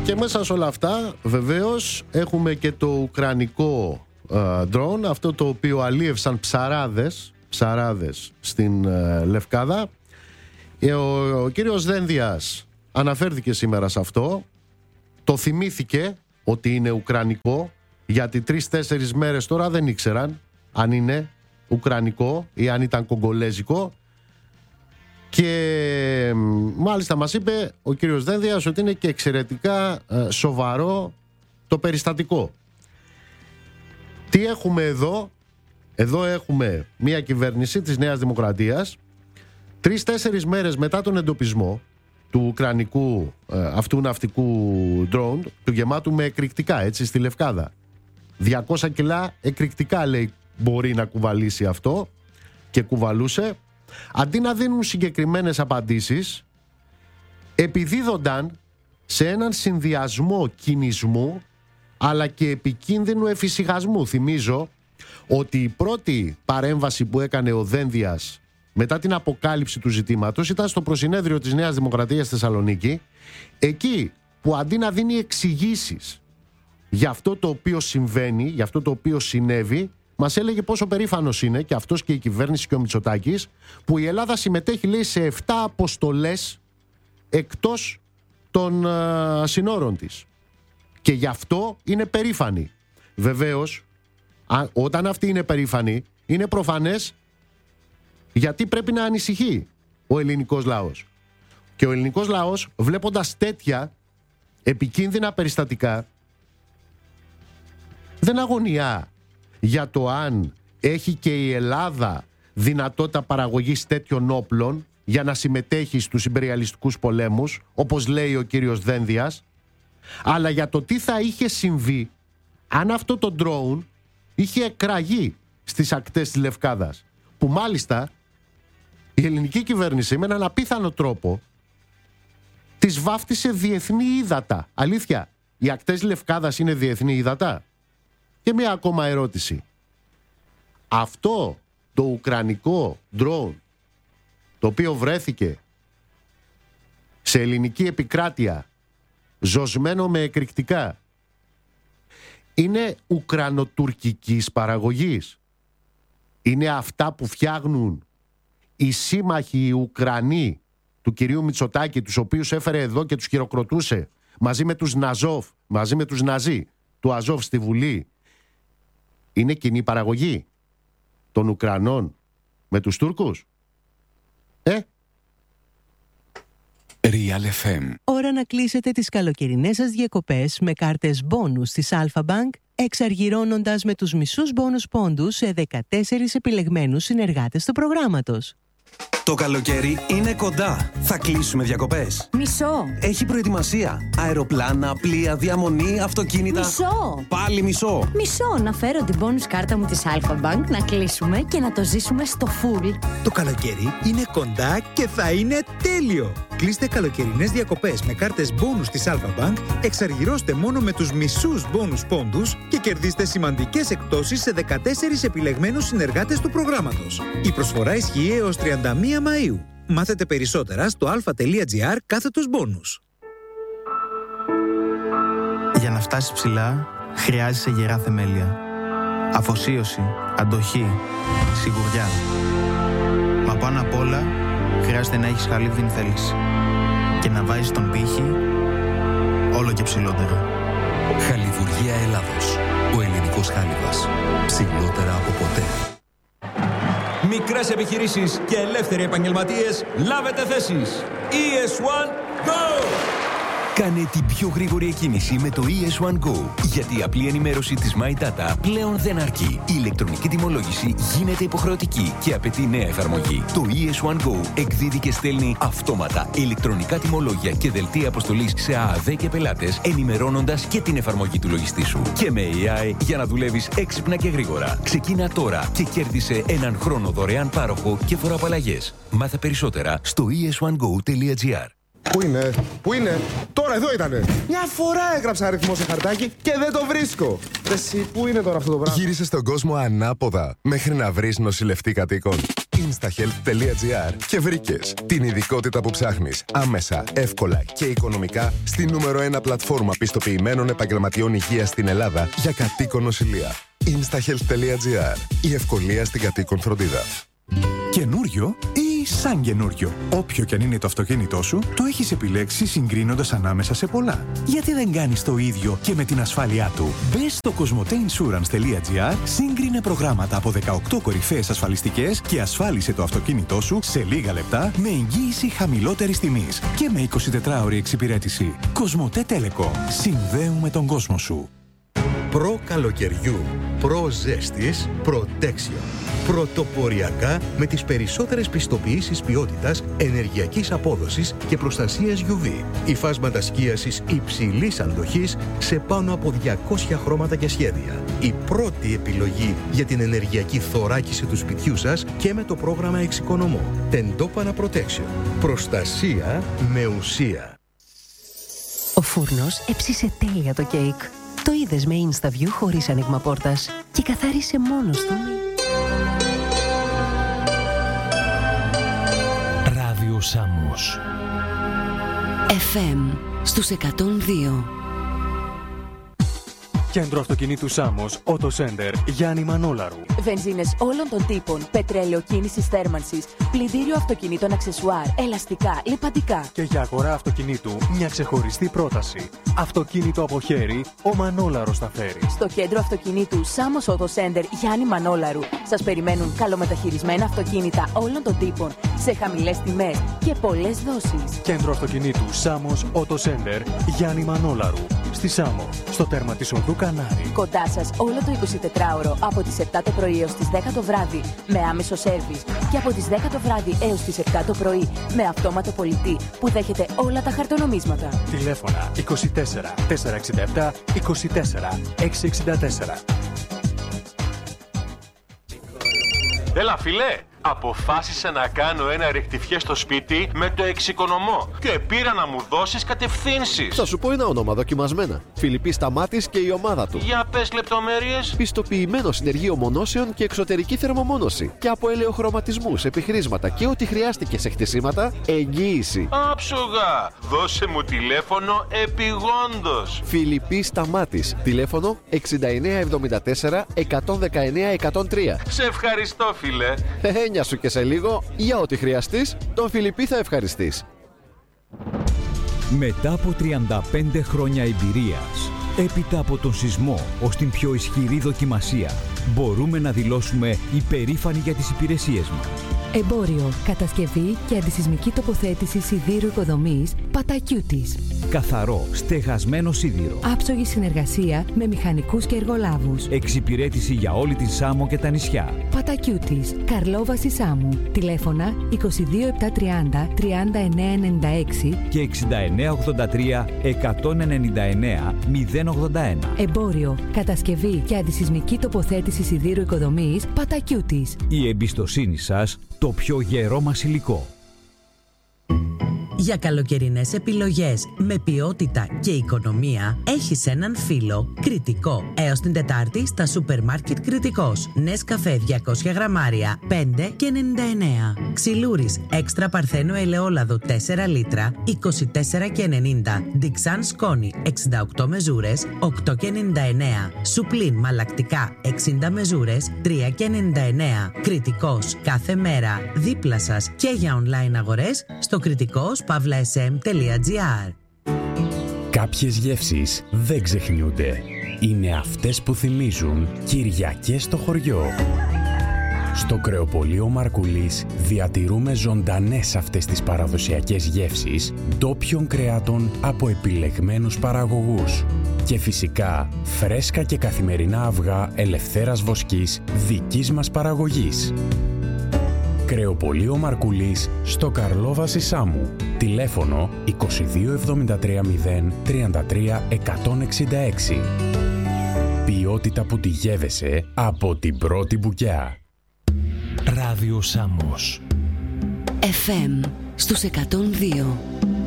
Και μέσα σε όλα αυτά βεβαίως έχουμε και το ουκρανικό drone, αυτό το οποίο αλίευσαν ψαράδες στην Λευκάδα. Ο κύριος Δένδιας αναφέρθηκε σήμερα σε αυτό, το θυμήθηκε ότι είναι ουκρανικό, γιατί 3-4 μέρες τώρα δεν ήξεραν αν είναι ουκρανικό ή αν ήταν κογκολέζικο. Και μάλιστα μας είπε ο κύριος Δένδιας ότι είναι και εξαιρετικά σοβαρό το περιστατικό. Τι έχουμε εδώ? Εδώ έχουμε μια κυβέρνηση της Νέας Δημοκρατίας 3-4 μέρες μετά τον εντοπισμό του ουκρανικού αυτού ναυτικού drone, του γεμάτου με εκρηκτικά, έτσι, στη Λευκάδα. 200 κιλά εκρηκτικά, λέει, μπορεί να κουβαλήσει αυτό, και κουβαλούσε. Αντί να δίνουν συγκεκριμένες απαντήσεις, επιδίδονταν σε έναν συνδυασμό κινησμού αλλά και επικίνδυνου εφησυχασμού. Θυμίζω ότι η πρώτη παρέμβαση που έκανε ο Δένδιας μετά την αποκάλυψη του ζητήματος ήταν στο προσυνέδριο της Νέας Δημοκρατίας στη Θεσσαλονίκη, εκεί που αντί να δίνει εξηγήσεις για αυτό το οποίο συμβαίνει, για αυτό το οποίο συνέβη, μας έλεγε πόσο περήφανος είναι και αυτός και η κυβέρνηση και ο Μητσοτάκης που η Ελλάδα συμμετέχει, λέει, σε 7 αποστολές εκτός των συνόρων της. Και γι' αυτό είναι περήφανοι. Βεβαίως, όταν αυτοί είναι περήφανοι, είναι προφανές γιατί πρέπει να ανησυχεί ο ελληνικός λαός. Και ο ελληνικός λαός, βλέποντας τέτοια επικίνδυνα περιστατικά, δεν αγωνιά για το αν έχει και η Ελλάδα δυνατότητα παραγωγής τέτοιων όπλων για να συμμετέχει στους ιμπεριαλιστικούς πολέμους, όπως λέει ο κύριος Δένδιας, αλλά για το τι θα είχε συμβεί αν αυτό το drone είχε εκραγεί στις ακτές της Λευκάδας, που μάλιστα η ελληνική κυβέρνηση με έναν απίθανο τρόπο τις βάφτισε διεθνή ύδατα. Αλήθεια, οι ακτές Λευκάδας είναι διεθνή ύδατα? Και μια ακόμα ερώτηση. Αυτό το ουκρανικό drone, το οποίο βρέθηκε σε ελληνική επικράτεια, ζωσμένο με εκρηκτικά, είναι ουκρανοτουρκικής παραγωγής? Είναι αυτά που φτιάχνουν οι σύμμαχοι οι Ουκρανοί του κυρίου Μητσοτάκη, τους οποίους έφερε εδώ και τους χειροκροτούσε μαζί με τους Ναζόφ, μαζί με τους Ναζί του Αζόφ στη Βουλή? Είναι κοινή παραγωγή των Ουκρανών με τους Τούρκους? Real FM. Ώρα να κλείσετε τις καλοκαιρινές σας διακοπές με κάρτες μπόνους της Alpha Bank, εξαργυρώνοντας με τους μισούς μπόνους πόντους σε 14 επιλεγμένους συνεργάτες του προγράμματος. Το καλοκαίρι είναι κοντά. Θα κλείσουμε διακοπές. Μισό. Έχει προετοιμασία. Αεροπλάνα, πλοία, διαμονή, αυτοκίνητα. Μισό. Πάλι μισό. Μισό. Να φέρω την bonus κάρτα μου της Alpha Bank, να κλείσουμε και να το ζήσουμε στο full. Το καλοκαίρι είναι κοντά και θα είναι τέλειο. Κλείστε καλοκαιρινές διακοπές με κάρτες bonus της Alpha Bank, εξαργυρώστε μόνο με τους μισούς bonus πόντους και κερδίστε σημαντικές εκπτώσεις σε 14 επιλεγμένους συνεργάτες του προγράμματος. Η προσφορά ισχύει έως 31 Μαΐου. Μάθετε περισσότερα στο alpha.gr/bonus. Για να φτάσεις ψηλά, χρειάζεσαι γερά θεμέλια. Αφοσίωση, αντοχή, σιγουριά. Μα πάνω απ' όλα, χρειάζεται να έχεις χαλίβδινη θέληση. Και να βάζεις τον πύχη όλο και ψηλότερα. Χαλιβουργία Ελλάδος. Ο ελληνικός χάλιβας. Ψηλότερα από ποτέ. Μικρές επιχειρήσεις και ελεύθεροι επαγγελματίες, λάβετε θέσεις. ES1 Go! Κάνε την πιο γρήγορη εκκίνηση με το ES1 Go. Γιατί η απλή ενημέρωση της My Data πλέον δεν αρκεί. Η ηλεκτρονική τιμολόγηση γίνεται υποχρεωτική και απαιτεί νέα εφαρμογή. Το ES1 Go εκδίδει και στέλνει αυτόματα ηλεκτρονικά τιμολόγια και δελτία αποστολής σε ΑΑΔ και πελάτες, ενημερώνοντας και την εφαρμογή του λογιστή σου. Και με AI για να δουλεύεις έξυπνα και γρήγορα. Ξεκίνα τώρα και κέρδισε έναν χρόνο δωρεάν πάροχο και φοροαπαλλαγές. Μάθε περισσότερα στο es1go.gr. Πού είναι, τώρα εδώ ήτανε. Μια φορά έγραψα αριθμό σε χαρτάκι και δεν το βρίσκω. Εσύ, πού είναι τώρα αυτό το πράγμα? Γύρισε στον κόσμο ανάποδα μέχρι να βρεις νοσηλευτή κατοίκων. instahealth.gr και βρήκες την ειδικότητα που ψάχνεις άμεσα, εύκολα και οικονομικά στη νούμερο 1 πλατφόρμα πιστοποιημένων επαγγελματιών υγείας στην Ελλάδα για κατοίκον νοσηλεία. instahealth.gr. Η ευκολία στην κατοίκον φροντίδα. Καινούριο ή σαν καινούριο. Όποιο και αν είναι το αυτοκίνητό σου, το έχεις επιλέξει συγκρίνοντας ανάμεσα σε πολλά. Γιατί δεν κάνεις το ίδιο και με την ασφάλειά του? Μπες στο cosmoteinsurance.gr, σύγκρινε προγράμματα από 18 κορυφαίες ασφαλιστικές και ασφάλισε το αυτοκίνητό σου σε λίγα λεπτά με εγγύηση χαμηλότερης τιμής και με 24ωρη εξυπηρέτηση. Κοσμοτέ Telecom. Συνδέουμε τον κόσμο σου. Προ καλοκαιριού, προ ζέστης, Protection. Πρωτοποριακά με τις περισσότερες πιστοποιήσεις ποιότητας, ενεργειακής απόδοσης και προστασίας UV. Υφάσματα σκίασης υψηλής αντοχής σε πάνω από 200 χρώματα και σχέδια. Η πρώτη επιλογή για την ενεργειακή θωράκιση του σπιτιού σας και με το πρόγραμμα Εξοικονομώ. Τεντόπανα Protection. Προστασία με ουσία. Ο φούρνος έψισε τέλεια το κέικ. Το είδες με InstaView χωρίς άνοιγμα πόρτας και καθάρισε μόνος του. Ράδιο Σάμος FM στους 102. Κέντρο αυτοκινήτου Σάμος, Auto Center, Γιάννη Μανόλαρου. Βενζίνες όλων των τύπων, πετρέλαιο κίνησης θέρμανσης, πλυντήριο αυτοκινήτων αξεσουάρ, ελαστικά, λιπαντικά. Και για αγορά αυτοκινήτου, μια ξεχωριστή πρόταση. Αυτοκίνητο από χέρι, ο Μανόλαρος θα φέρει. Στο κέντρο αυτοκινήτου Σάμος Auto Center, Γιάννη Μανόλαρου, σας περιμένουν καλομεταχειρισμένα αυτοκίνητα όλων των τύπων, σε χαμηλές τιμές και πολλές δόσεις. Κέντρο αυτοκινήτου Σάμος Auto Center, Γιάννη Μανόλαρου. Στη Σάμο, στο τέρμα της οδού Κανάρη. Κοντά σας όλο το 24ωρο από τις 7 το πρωί έως τις 10 το βράδυ με άμεσο σέρβις και από τις 10 το βράδυ έως τις 7 το πρωί με αυτόματο πολιτή που δέχεται όλα τα χαρτονομίσματα. Τηλέφωνα 24 467 24 664. Έλα φίλε, αποφάσισα να κάνω ένα ρεκτιφιέ στο σπίτι με το Εξοικονομώ και πήρα να μου δώσεις κατευθύνσεις. Θα σου πω ένα όνομα δοκιμασμένα. Φιλιππής Σταμάτης και η ομάδα του. Για πες λεπτομέρειες. Πιστοποιημένο συνεργείο μονώσεων και εξωτερική θερμομόνωση. Και από ελαιοχρωματισμούς, επιχρήσματα και ό,τι χρειάστηκε σε χτισήματα, εγγύηση. Άψογα! Δώσε μου τηλέφωνο επιγόντως. Φιλιππής Σταμάτης. Τηλέφωνο 6974 119 103. Σε ευχαριστώ φίλε. Έννοια σου και σε λίγο, για ό,τι χρειαστείς, τον Φιλιππή θα ευχαριστείς. Μετά από 35 χρόνια εμπειρίας, έπειτα από τον σεισμό ως την πιο ισχυρή δοκιμασία, μπορούμε να δηλώσουμε υπερήφανοι για τις υπηρεσίες μας. Εμπόριο, κατασκευή και αντισεισμική τοποθέτηση σιδήρου οικοδομής Πατακιούτης. Καθαρό, στεγασμένο σίδηρο. Άψογη συνεργασία με μηχανικούς και εργολάβους. Εξυπηρέτηση για όλη την Σάμο και τα νησιά. Πατακιούτης, Καρλόβαση Σάμου. Τηλέφωνα 22730 3996 και 6983 199 081. Εμπόριο, κατασκευή και αντισεισμική τοποθέτηση σιδήρου οικοδομής Πατακιούτης. Η εμπιστοσύνη σας, το πιο γερό μας υλικό. Για καλοκαιρινές επιλογές με ποιότητα και οικονομία έχεις έναν φίλο Κρητικό. Έως την Τετάρτη στα σούπερ μάρκετ Κρητικός. Νεσκαφέ 200 γραμμάρια 5,99. Ξυλούρης έξτρα παρθένο ελαιόλαδο 4 λίτρα 24,90. Ντιξάν σκόνη 68 μεζούρες 8,99. Σουπλίν μαλακτικά 60 μεζούρες 3,99. Κρητικός κάθε μέρα δίπλα σας και για online αγορές στο kritikos.sm.gr. Κάποιες γεύσεις δεν ξεχνιούνται. Είναι αυτές που θυμίζουν Κυριακές στο χωριό. Στο κρεοπωλείο Μαρκουλής διατηρούμε ζωντανές αυτές τις παραδοσιακές γεύσεις ντόπιων κρεάτων από επιλεγμένους παραγωγούς. Και φυσικά φρέσκα και καθημερινά αυγά ελευθέρας βοσκής δικής μας παραγωγής. Κρεοπωλείο Μαρκουλής στο Καρλόβαση Σάμου. Τηλέφωνο 22730 33 166. Ποιότητα που τη γεύεσαι από την πρώτη μπουκιά. Ράδιο Σάμος FM στους 102.